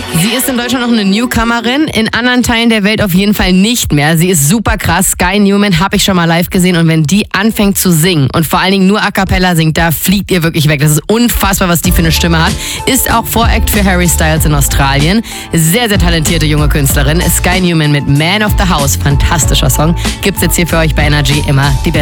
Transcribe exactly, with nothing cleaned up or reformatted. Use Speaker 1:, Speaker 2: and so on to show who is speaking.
Speaker 1: Sie ist in Deutschland noch eine Newcomerin, in anderen Teilen der Welt auf jeden Fall nicht mehr. Sie ist super krass. Sky Newman habe ich schon mal live gesehen und wenn die anfängt zu singen und vor allen Dingen nur A Cappella singt, da fliegt ihr wirklich weg. Das ist unfassbar, was die für eine Stimme hat. Ist auch Voract für Harry Styles in Australien. Sehr, sehr talentierte junge Künstlerin. Sky Newman mit Man of the House. Fantastischer Song. Gibt's jetzt hier für euch bei Energy immer die